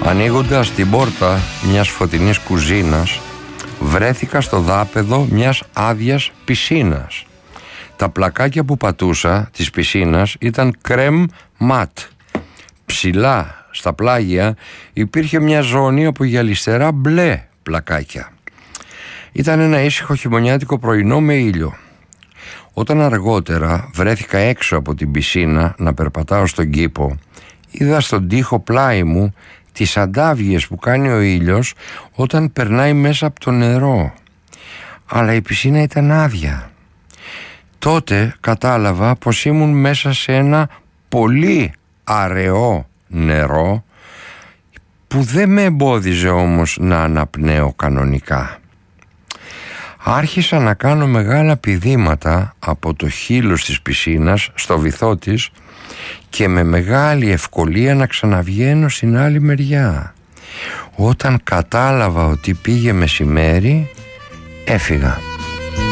Ανοίγοντας την πόρτα μιας φωτεινής κουζίνας, βρέθηκα στο δάπεδο μιας άδειας πισίνας. Τα πλακάκια που πατούσα της πισίνας ήταν κρέμ ματ. Ψηλά στα πλάγια υπήρχε μια ζώνη από γυαλιστερά μπλε πλακάκια. Ήταν ένα ήσυχο χειμωνιάτικο πρωινό με ήλιο. Όταν αργότερα βρέθηκα έξω από την πισίνα να περπατάω στον κήπο, είδα στον τοίχο πλάι μου τις αντάβιες που κάνει ο ήλιος όταν περνάει μέσα από το νερό. Αλλά η πισίνα ήταν άδεια. Τότε κατάλαβα πως ήμουν μέσα σε ένα πολύ αραιό νερό που δεν με εμπόδιζε όμως να αναπνέω κανονικά. Άρχισα να κάνω μεγάλα πηδήματα από το χείλος της πισίνας στο βυθό της και με μεγάλη ευκολία να ξαναβγαίνω στην άλλη μεριά. Όταν κατάλαβα ότι πήγε μεσημέρι, έφυγα.